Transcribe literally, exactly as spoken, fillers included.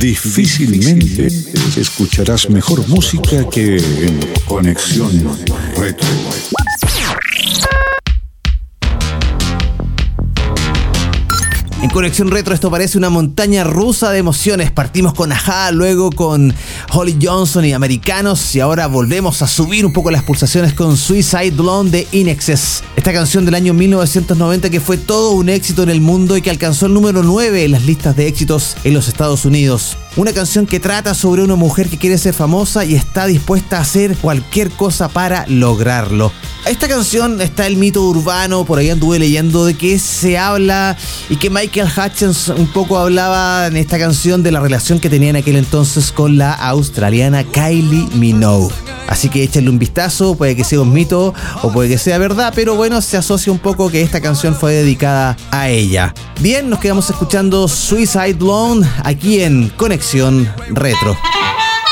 Difícilmente escucharás mejor música que en Conexión Retro. En Conexión Retro esto parece una montaña rusa de emociones. Partimos con Ajá, luego con Holly Johnson y Americanos, y ahora volvemos a subir un poco las pulsaciones con Suicide Blonde de In Excess. Esta canción del año mil novecientos noventa que fue todo un éxito en el mundo y que alcanzó el número nueve en las listas de éxitos en los Estados Unidos. Una canción que trata sobre una mujer que quiere ser famosa y está dispuesta a hacer cualquier cosa para lograrlo. Esta canción está el mito urbano, por ahí anduve leyendo de que se habla y que Michael Hutchence un poco hablaba en esta canción de la relación que tenía en aquel entonces con la australiana Kylie Minogue. Así que échenle un vistazo, puede que sea un mito o puede que sea verdad, pero bueno, se asocia un poco que esta canción fue dedicada a ella. Bien, nos quedamos escuchando Suicide Blonde aquí en Conexión Retro.